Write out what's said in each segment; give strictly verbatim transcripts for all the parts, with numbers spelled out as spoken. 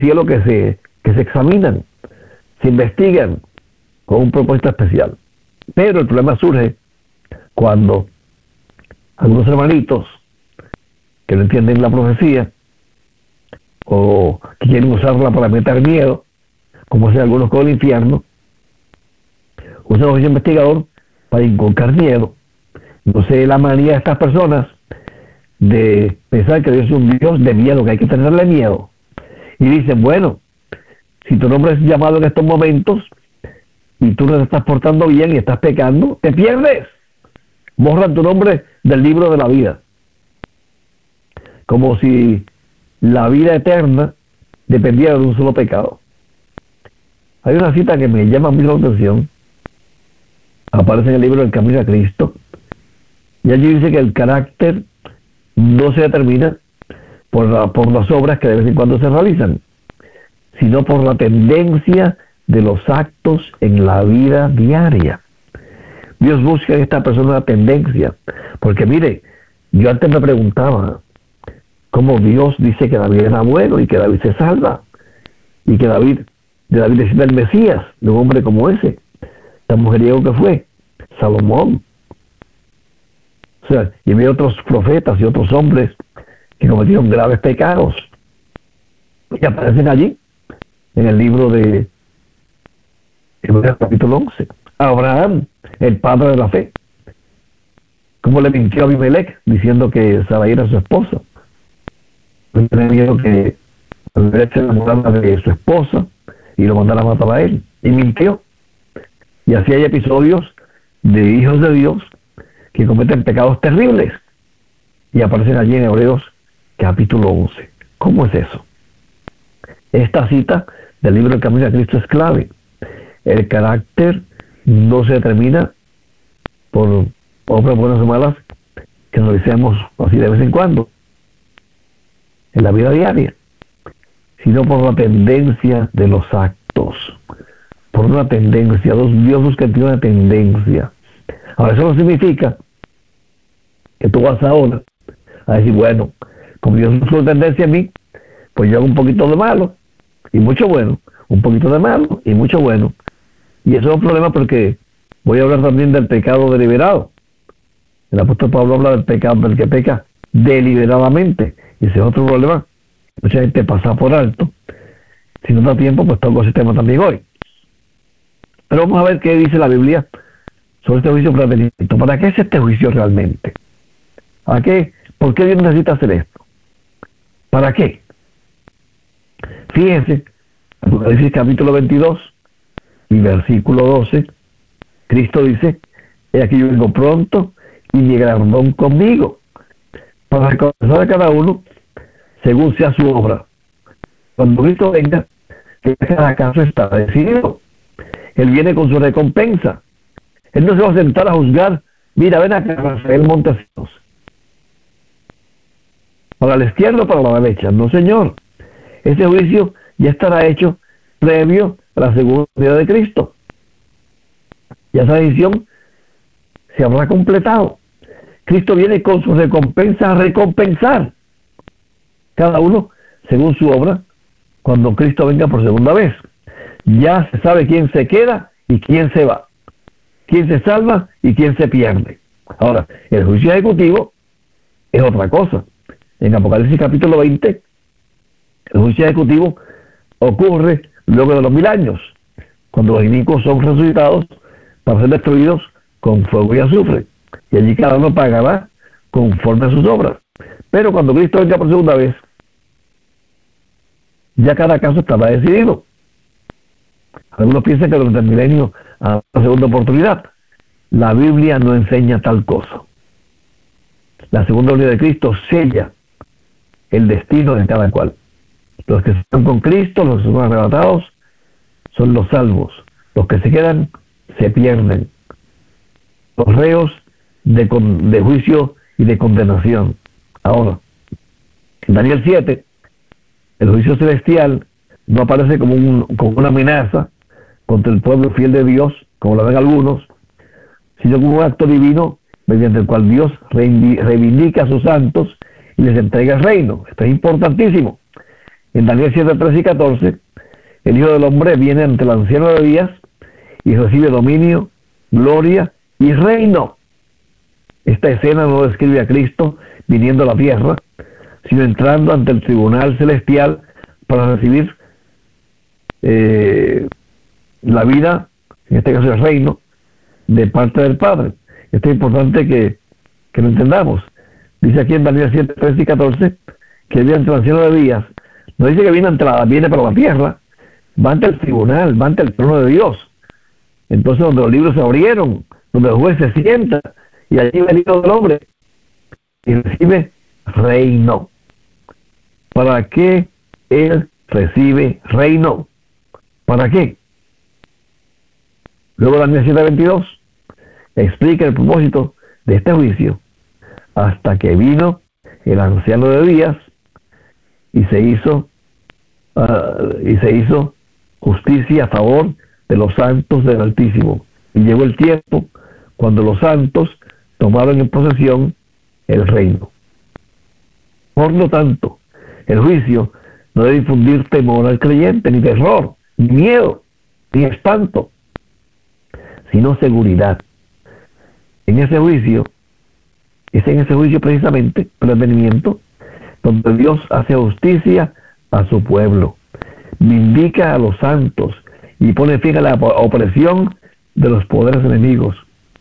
cielo que se, que se examinan, se investigan con un propósito especial. Pero el problema surge cuando algunos hermanitos que no entienden la profecía o que quieren usarla para meter miedo, como hacen algunos con el infierno, usan el oficio investigador para inculcar miedo. No sé la manía de estas personas de pensar que Dios es un Dios de miedo, que hay que tenerle miedo. Y dicen, bueno, si tu nombre es llamado en estos momentos y tú no te estás portando bien y estás pecando, te pierdes. Borran tu nombre del libro de la vida. Como si la vida eterna dependiera de un solo pecado. Hay una cita que me llama mucho la atención. Aparece en el libro El Camino a Cristo. Y allí dice que el carácter no se determina por, la, por las obras que de vez en cuando se realizan, sino por la tendencia de los actos en la vida diaria. Dios busca en esta persona una tendencia. Porque mire, yo antes me preguntaba cómo Dios dice que David era bueno y que David se salva. Y que David, de David decía el Mesías, de un hombre como ese, tan mujeriego que fue, Salomón. O sea, y había otros profetas y otros hombres que cometieron graves pecados. Y aparecen allí, en el libro de Hebreos capítulo once. Abraham, el padre de la fe. Como le mintió a Abimelech, diciendo que Sarai era su esposa. No tenía miedo que Abimelech se enamorara de su esposa y lo mandara a matar a él. Y mintió. Y así hay episodios de hijos de Dios que cometen pecados terribles y aparecen allí en Hebreos capítulo once. ¿Cómo es eso? Esta cita del libro El Camino a Cristo es clave. El carácter no se determina por obras buenas o malas que nos deseamos así de vez en cuando en la vida diaria, sino por la tendencia de los actos, por una tendencia. Dios busca en ti una tendencia. Ahora, eso no significa que tú vas ahora a decir, bueno, como Dios busca una tendencia en mí, pues yo hago un poquito de malo y mucho bueno, un poquito de malo y mucho bueno. Y eso es un problema porque voy a hablar también del pecado deliberado. El apóstol Pablo habla del pecado del que peca deliberadamente. Y ese es otro problema. Mucha gente pasa por alto. Si no da tiempo, pues toco ese tema también hoy. Pero vamos a ver qué dice la Biblia sobre este juicio fraternito. ¿Para qué es este juicio realmente? ¿A qué? ¿Por qué Dios necesita hacer esto? ¿Para qué? Fíjense, Apocalipsis capítulo veintidós y versículo doce, Cristo dice, he aquí yo vengo pronto y mi galardón conmigo, para recompensar a cada uno según sea su obra. Cuando Cristo venga, que cada caso está decidido. Él viene con su recompensa. Él no se va a sentar a juzgar, mira, ven acá, Rafael Montesinos, para la izquierda o para la derecha. No, señor. Ese juicio ya estará hecho previo a la segunda venida de Cristo. Ya esa decisión se habrá completado. Cristo viene con su recompensa a recompensar cada uno según su obra cuando Cristo venga por segunda vez. Ya se sabe quién se queda y quién se va, quién se salva y quién se pierde. Ahora, el juicio ejecutivo es otra cosa. En Apocalipsis capítulo veinte, el juicio ejecutivo ocurre luego de los mil años, cuando los inicuos son resucitados para ser destruidos con fuego y azufre. Y allí cada uno pagará conforme a sus obras. Pero cuando Cristo venga por segunda vez, ya cada caso estará decidido. Algunos piensan que durante el milenio habrá una segunda oportunidad. La Biblia no enseña tal cosa. La segunda venida de Cristo sella el destino de cada cual. Los que están con Cristo, los que son arrebatados, son los salvos. Los que se quedan, se pierden. Los reos de, con, de juicio y de condenación. Ahora, en Daniel siete, el juicio celestial no aparece como, un, como una amenaza contra el pueblo fiel de Dios, como lo ven algunos, sino como un acto divino mediante el cual Dios reivindica a sus santos y les entrega el reino. Esto es importantísimo. En Daniel siete, trece y catorce, el Hijo del Hombre viene ante el anciano de días y recibe dominio, gloria y reino. Esta escena no describe a Cristo viniendo a la tierra, sino entrando ante el tribunal celestial para recibir eh, la vida, en este caso el reino, de parte del Padre. Esto es importante que, que lo entendamos. Dice aquí en Daniel siete, trece y catorce que viene ante el anciano de días. No dice que viene, ante la, viene para la tierra, va ante el tribunal, va ante el trono de Dios. Entonces, donde los libros se abrieron, donde el juez se sienta, y allí va el Hijo del Hombre y recibe reino. ¿Para qué él recibe reino? ¿Para qué? Luego Daniel siete, veintidós explica el propósito de este juicio, hasta que vino el anciano de días y se hizo uh, y se hizo justicia a favor de los santos del Altísimo. Y llegó el tiempo cuando los santos tomaron en posesión el reino. Por lo tanto, el juicio no debe infundir temor al creyente, ni terror, ni miedo, ni espanto, sino seguridad. En ese juicio, es en ese juicio precisamente, prevenimiento, donde Dios hace justicia a su pueblo, vindica a los santos y pone fin a la opresión de los poderes enemigos.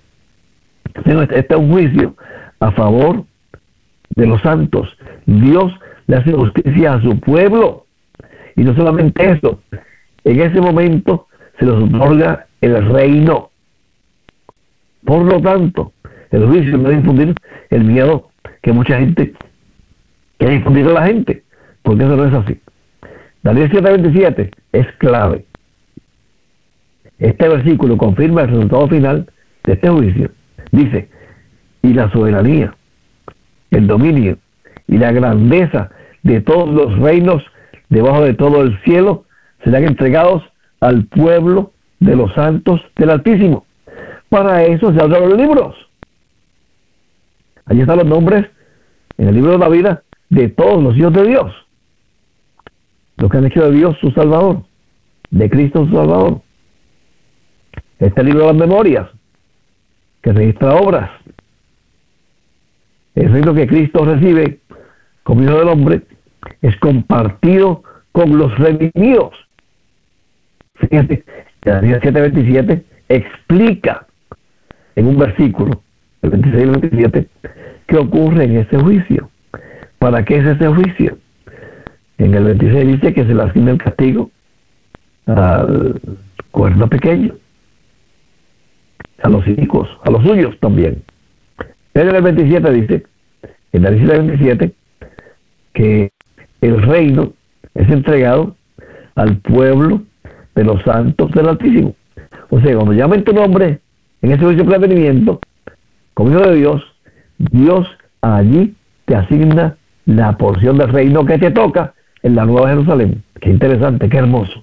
Este es un juicio a favor de los santos. Dios le hace justicia a su pueblo. Y no solamente eso, en ese momento se les otorga el reino. Por lo tanto, el juicio no debe infundir el miedo que mucha gente quiere infundir a la gente, porque eso no es así. Daniel siete, veintisiete es clave. Este versículo confirma el resultado final de este juicio. Dice, y la soberanía, el dominio y la grandeza de todos los reinos debajo de todo el cielo serán entregados al pueblo de los santos del Altísimo. Para eso se abren los libros. Allí están los nombres en el libro de la vida de todos los hijos de Dios, los que han hecho de Dios su Salvador, de Cristo su Salvador. Este libro de las memorias, que registra obras. El reino que Cristo recibe como Hijo del Hombre es compartido con los redimidos. Fíjate, Daniel siete, veintisiete explica en un versículo, el veintiséis y el veintisiete, qué ocurre en ese juicio. ¿Para qué es ese juicio? En el veintiséis dice que se le asigna el castigo al cuerno pequeño, a los hijos, a los suyos también. Pero en el veintisiete dice, en el veintisiete, que el reino es entregado al pueblo de los santos del Altísimo. O sea, cuando llamen tu nombre en ese juicio de prevenimiento, como hijo de Dios, Dios allí te asigna la porción del reino que te toca en la Nueva Jerusalén. Qué interesante, qué hermoso.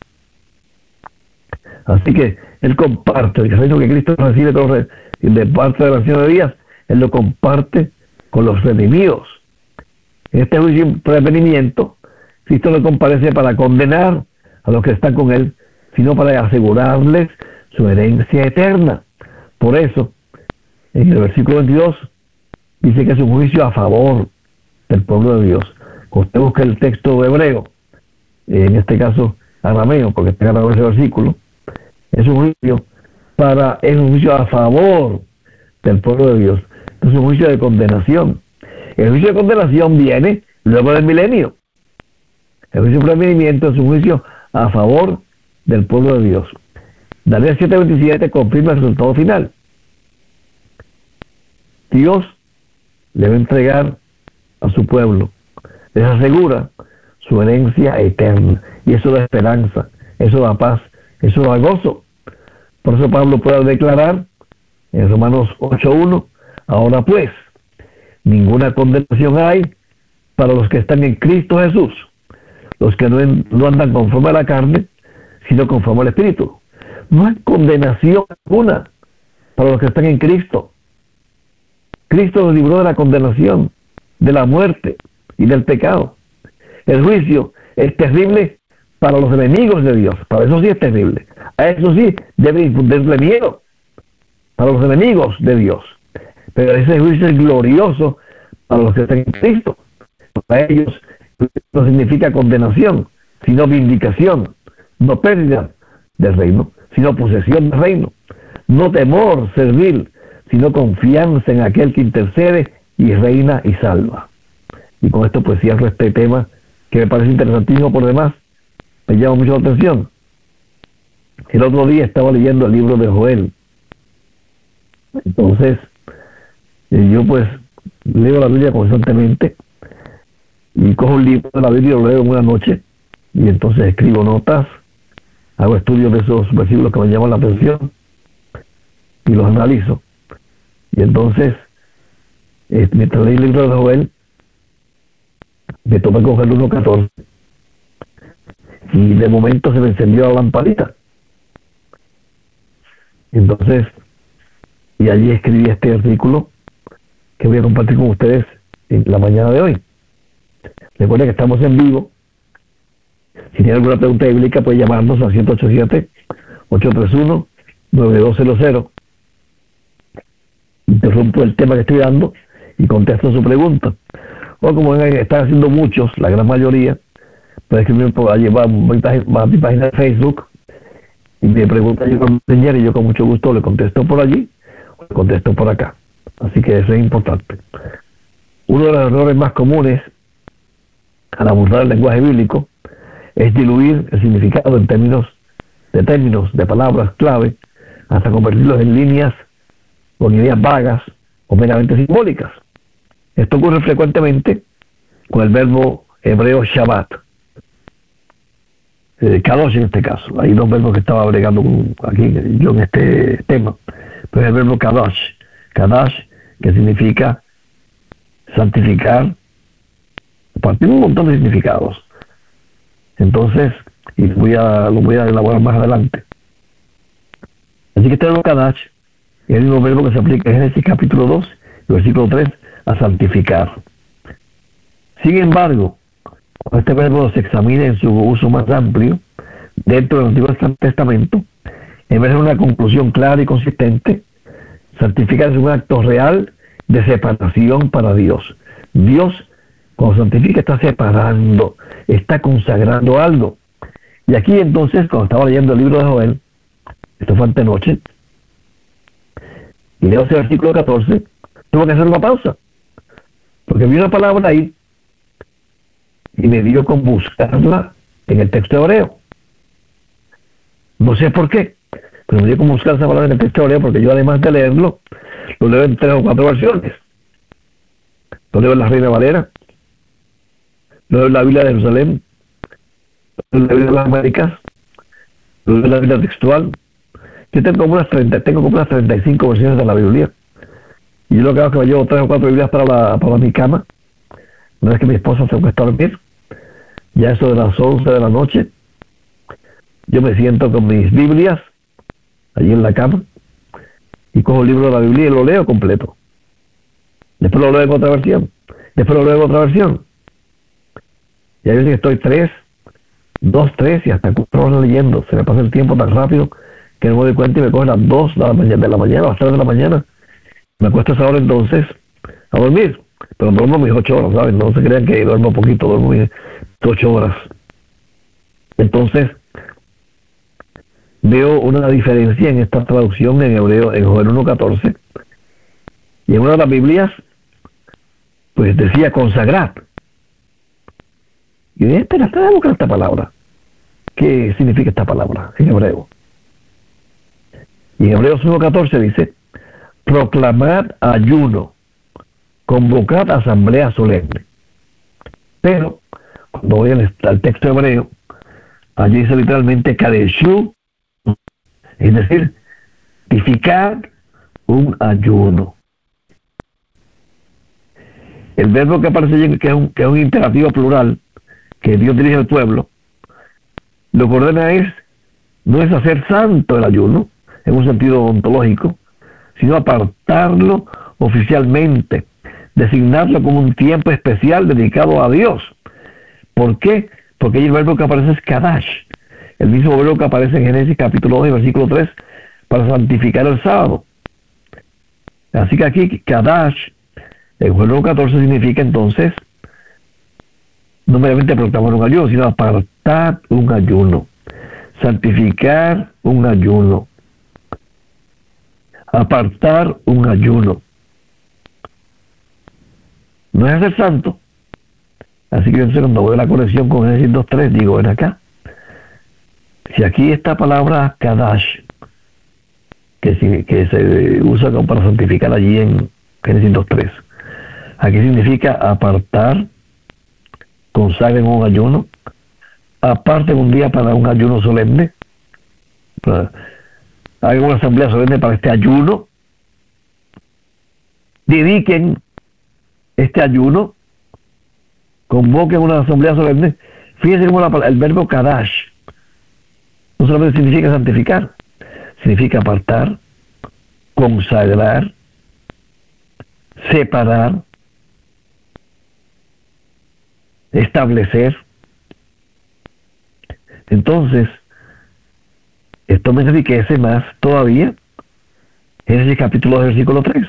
Así que Él comparte el reino que Cristo recibe de parte de la nación de días, Él lo comparte con los redimidos. En este juicio de prevenimiento, Cristo no comparece para condenar a los que están con Él, sino para asegurarles su herencia eterna. Por eso, en el versículo veintidós, dice que es un juicio a favor del pueblo de Dios. Cuando usted busca el texto hebreo, en este caso arameo, porque está en ese versículo, es un juicio para, es un juicio a favor del pueblo de Dios. Es un juicio de condenación. El juicio de condenación viene luego del milenio. El juicio de prevenimiento es un juicio a favor del pueblo de Dios. Daniel siete, veintisiete confirma el resultado final. Dios le va a entregar a su pueblo, les asegura su herencia eterna, y eso da esperanza, eso da paz, eso da gozo. Por eso Pablo puede declarar en Romanos ocho uno, ahora pues, ninguna condenación hay para los que están en Cristo Jesús, los que no, en, no andan conforme a la carne, sino conforme al Espíritu. No hay condenación alguna para los que están en Cristo. Cristo nos libró de la condenación, de la muerte y del pecado. El juicio es terrible para los enemigos de Dios. Para eso sí es terrible. A eso sí debe infundirle miedo. Para los enemigos de Dios. Pero ese juicio es glorioso para los que están en Cristo. Para ellos no significa condenación, sino vindicación, no pérdida del reino, sino posesión del reino, no temor servil, sino confianza en aquel que intercede y reina y salva. Y con esto pues cierro este tema que me parece interesantísimo por demás, me llama mucho la atención. El otro día estaba leyendo el libro de Joel. Entonces, yo pues leo la Biblia constantemente y cojo un libro de la Biblia y lo leo en una noche y entonces escribo notas, hago estudios de esos versículos que me llaman la atención y los analizo. Y entonces, eh, mientras leí el libro de Joel, me tomé con el uno catorce y de momento se me encendió la lamparita. Entonces, y allí escribí este artículo que voy a compartir con ustedes en la mañana de hoy. Recuerden que estamos en vivo. Si tienen alguna pregunta bíblica, puede llamarnos al siete ocho siete, ocho tres uno, nueve dos cero cero. Interrumpo el tema que estoy dando y contesto su pregunta. O como ven, están haciendo muchos, la gran mayoría, puede escribirme por allí, va a mi página de Facebook y me pregunta yo con enseñar y yo con mucho gusto le contesto por allí o le contesto por acá. Así que eso es importante. Uno de los errores más comunes al abordar el lenguaje bíblico es diluir el significado en términos de términos, de palabras clave, hasta convertirlos en líneas o en ideas vagas o meramente simbólicas. Esto ocurre frecuentemente con el verbo hebreo Shabbat, eh, Kadosh en este caso. Hay dos verbos que estaba agregando aquí yo en este tema, pero el verbo Kadosh, Kadosh, que significa santificar, tiene un montón de significados. Entonces, y voy a, lo voy a elaborar más adelante. Así que este verbo Kadosh es el mismo verbo que se aplica en Génesis capítulo dos, versículo tres, a santificar. Sin embargo, cuando este verbo se examina en su uso más amplio, dentro del Antiguo Testamento, en vez de una conclusión clara y consistente, santificar es un acto real de separación para Dios. Dios, cuando santifica, está separando, está consagrando algo. Y aquí entonces, cuando estaba leyendo el libro de Joel, esto fue antenoche, y leo ese versículo catorce, tuve que hacer una pausa, porque vi una palabra ahí y me dio con buscarla en el texto hebreo. No sé por qué, pero me dio con buscar esa palabra en el texto hebreo, porque yo además de leerlo, lo leo en tres o cuatro versiones. Lo leo en la Reina Valera, lo leo en la Biblia de Jerusalén, lo leo en la Biblia de las Américas, lo leo en la Biblia textual. Yo tengo como unas treinta, tengo como unas treinta y cinco versiones de la Biblia. Y yo lo que hago es que me llevo tres o cuatro Biblias para, la, para mi cama. Una vez que mi esposa se acuesta a dormir, ya eso de las once de la noche, yo me siento con mis Biblias allí en la cama y cojo el libro de la Biblia y lo leo completo. Después lo leo en otra versión. Después lo leo en otra versión. Y a veces estoy tres, dos, tres y hasta cuatro horas leyendo. Se me pasa el tiempo tan rápido que no me doy cuenta y me coge las dos de la mañana, de la mañana, las tres de la mañana. Me acuesto a esa hora entonces a dormir, pero duermo mis ocho horas, ¿saben? No se crean que duermo poquito, duermo mis ocho horas. Entonces, veo una diferencia en esta traducción en hebreo, en Joel uno catorce, y en una de las Biblias, pues decía consagrar. Y dije, espera, espera, buscar esta palabra. ¿Qué significa esta palabra en hebreo? Y en Hebreos uno catorce dice, proclamad ayuno, convocad asamblea solemne. Pero, cuando voy al, al texto hebreo, allí dice literalmente kadeshu, es decir, santificar un ayuno. El verbo que aparece allí, que es un, que es un imperativo plural, que Dios dirige al pueblo, lo que ordena es, no es hacer santo el ayuno, en un sentido ontológico, sino apartarlo oficialmente, designarlo como un tiempo especial dedicado a Dios. ¿Por qué? porque ahí el verbo que aparece es kadash, el mismo verbo que aparece en Génesis capítulo dos y versículo tres, para santificar el sábado. Así que aquí kadash, en Juan catorce, significa entonces no meramente proclamar un ayuno, sino apartar un ayuno, santificar un ayuno, apartar un ayuno. No es hacer santo. Así que yo cuando voy a la conexión con Génesis dos tres, digo, ven acá, si aquí esta palabra kadash, que, si, que se usa como para santificar allí en Génesis dos tres, aquí significa apartar, consagren un ayuno, aparten un día para un ayuno solemne, hagan una asamblea solemne para este ayuno, dediquen este ayuno, convoquen una asamblea solemne. Fíjense cómo la, el verbo kadash no solamente significa santificar, significa apartar, consagrar, separar, establecer. Entonces, esto me enriquece más todavía Génesis capítulo dos, versículo tres.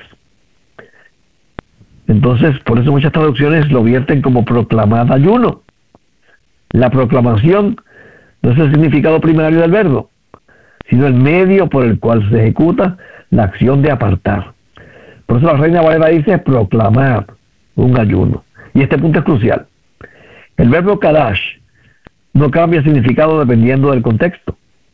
Entonces, por eso muchas traducciones lo vierten como proclamar ayuno. La proclamación no es el significado primario del verbo, sino el medio por el cual se ejecuta la acción de apartar. Por eso la Reina Valera dice proclamar un ayuno. Y este punto es crucial. El verbo kadash no cambia significado dependiendo del contexto,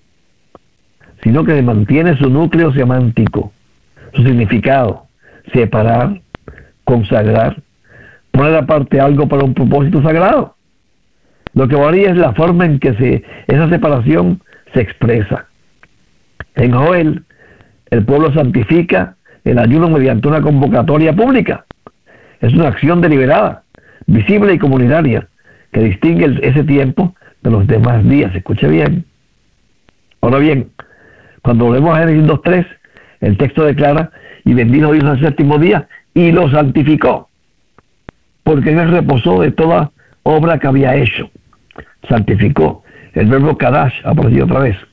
sino que mantiene su núcleo semántico, su significado: separar, consagrar, poner aparte algo para un propósito sagrado. Lo que varía es la forma en que se, esa separación se expresa. En Joel, el pueblo santifica el ayuno mediante una convocatoria pública. Es una acción deliberada, visible y comunitaria, que distingue el, ese tiempo de los demás días. Escuche bien. Ahora bien, cuando volvemos a Génesis dos tres, el texto declara: y bendijo Dios al séptimo día y lo santificó, porque en él reposó de toda obra que había hecho. Santificó. El verbo kadash apareció otra vez.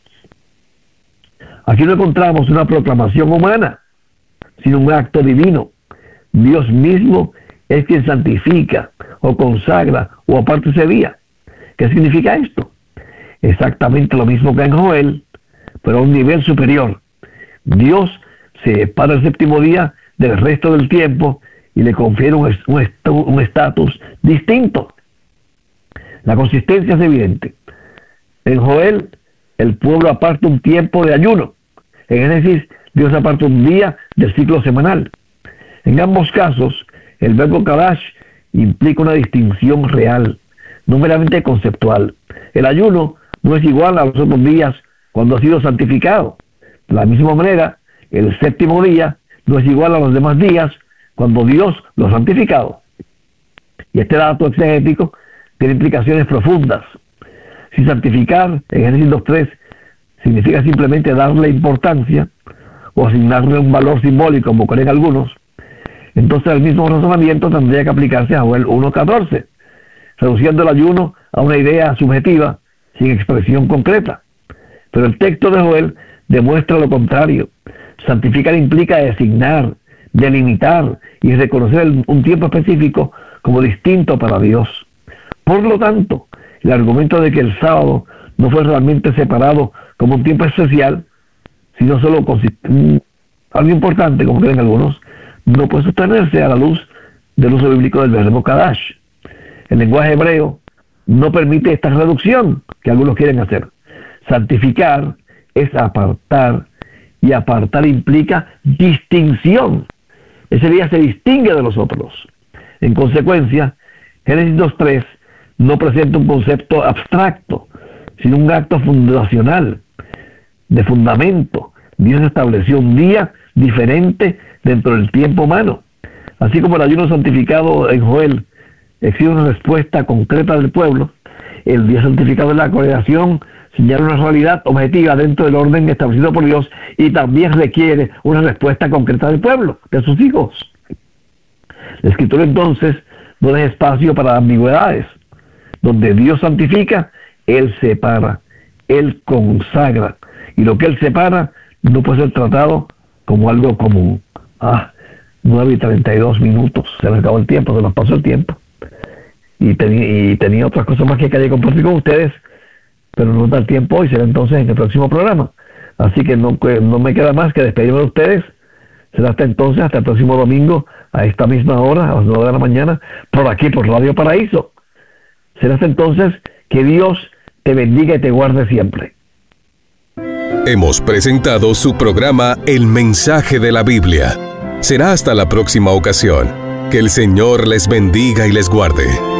Aquí no encontramos una proclamación humana, sino un acto divino. Dios mismo es quien santifica o consagra o aparta ese día. ¿Qué significa esto? Exactamente lo mismo que en Joel, pero a un nivel superior. Dios separa el séptimo día del resto del tiempo y le confiere un estatus distinto. La consistencia es evidente. En Joel, el pueblo aparta un tiempo de ayuno. En Génesis, Dios aparta un día del ciclo semanal. En ambos casos, el verbo kadash implica una distinción real, no meramente conceptual. El ayuno no es igual a los otros días cuando ha sido santificado. De la misma manera, el séptimo día no es igual a los demás días cuando Dios lo ha santificado. Y este dato exegético tiene implicaciones profundas. Si santificar en Génesis dos tres significa simplemente darle importancia o asignarle un valor simbólico, como creen algunos, entonces el mismo razonamiento tendría que aplicarse a Joel uno catorce, reduciendo el ayuno a una idea subjetiva sin expresión concreta. Pero el texto de Joel demuestra lo contrario. Santificar implica designar, delimitar y reconocer el, un tiempo específico como distinto para Dios. Por lo tanto, el argumento de que el sábado no fue realmente separado como un tiempo especial, sino solo consist- algo importante, como creen algunos, no puede sostenerse a la luz del uso bíblico del verbo kadash. El lenguaje hebreo no permite esta reducción que algunos quieren hacer. Santificar es apartar, y apartar implica distinción. Ese día se distingue de los otros. En consecuencia, Génesis dos tres no presenta un concepto abstracto, sino un acto fundacional, de fundamento. Dios estableció un día diferente dentro del tiempo humano. Así como el ayuno santificado en Joel exige una respuesta concreta del pueblo, el día santificado en la congregación señala una realidad objetiva dentro del orden establecido por Dios y también requiere una respuesta concreta del pueblo, de sus hijos. La Escritura entonces no deja espacio para ambigüedades. Donde Dios santifica, Él separa, Él consagra. Y lo que Él separa no puede ser tratado como algo común. Ah, nueve y treinta y dos minutos. Se nos acabó el tiempo, se nos pasó el tiempo. Y, tení, y tenía otras cosas más que quería compartir con ustedes, pero no da el tiempo hoy, será entonces en el próximo programa. Así que no, no me queda más que despedirme de ustedes. Será hasta entonces, hasta el próximo domingo, a esta misma hora, a las nueve de la mañana, por aquí, por Radio Paraíso. Será hasta entonces, que Dios te bendiga y te guarde siempre. Hemos presentado su programa El Mensaje de la Biblia. Será hasta la próxima ocasión. Que el Señor les bendiga y les guarde.